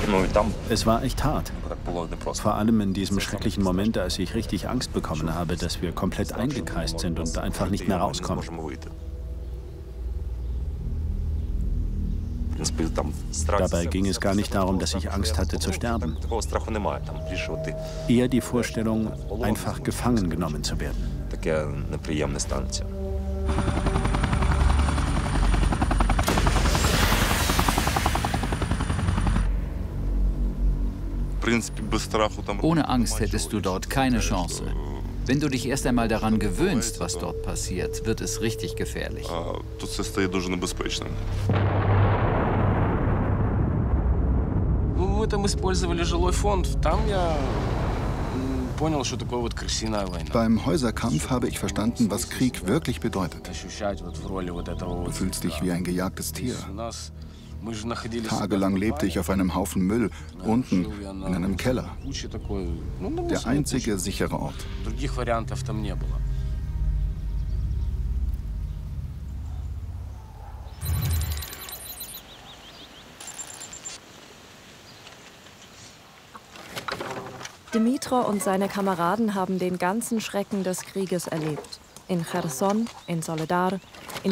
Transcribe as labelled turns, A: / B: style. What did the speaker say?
A: Es war echt hart. Vor allem in diesem schrecklichen Moment, als ich richtig Angst bekommen habe, dass wir komplett eingekreist sind und einfach nicht mehr rauskommen. Dabei ging es gar nicht darum, dass ich Angst hatte zu sterben. Eher die Vorstellung, einfach gefangen genommen zu werden.
B: Ohne Angst hättest du dort keine Chance. Wenn du dich erst einmal daran gewöhnst, was dort passiert, wird es richtig gefährlich.
C: Beim Häuserkampf habe ich verstanden, was Krieg wirklich bedeutet. Du fühlst dich wie ein gejagtes Tier. Tagelang lebte ich auf einem Haufen Müll, unten in einem Keller. Der einzige sichere Ort.
D: Dmytro und seine Kameraden haben den ganzen Schrecken des Krieges erlebt. In Cherson, in Soledar, in